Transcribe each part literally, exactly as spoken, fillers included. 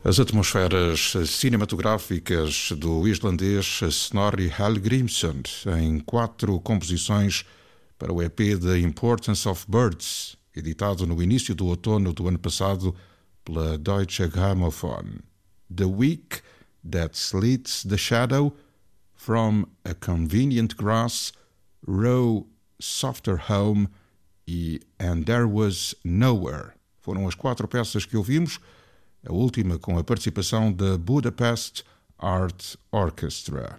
As atmosferas cinematográficas do islandês Snorri Hallgrímsson em quatro composições para o E P The Importance of Birds, editado no início do outono do ano passado pela Deutsche Grammophon. The Week That Slits the Shadow, From a Convenient Grass, Row Softer Home e And There Was Nowhere. Foram as quatro peças que ouvimos, a última com a participação da Budapest Art Orchestra.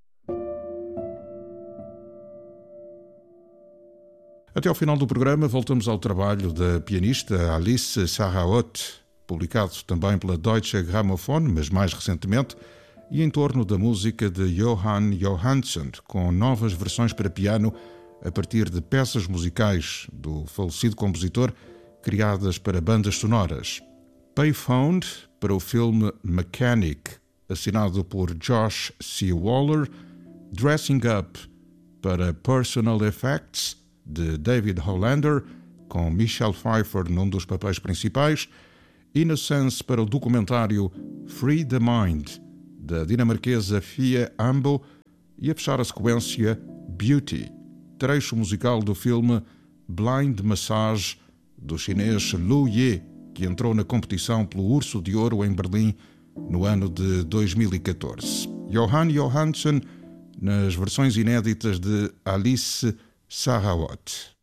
Até ao final do programa voltamos ao trabalho da pianista Alice Sarraott, publicado também pela Deutsche Grammophon, mas mais recentemente, e em torno da música de Jóhann Jóhannsson, com novas versões para piano a partir de peças musicais do falecido compositor, criadas para bandas sonoras. Payphone, para o filme Mechanic, assinado por Josh C. Waller. Dressing Up, para Personal Effects, de David Hollander, com Michelle Pfeiffer num dos papéis principais. Innocence, para o documentário Free the Mind, da dinamarquesa Fia Ambo. E a fechar a sequência, Beauty, trecho musical do filme Blind Massage, do chinês Lu Ye, que entrou na competição pelo Urso de Ouro em Berlim no ano de dois mil e catorze. Jóhann Jóhannsson nas versões inéditas de Alice Sarraott.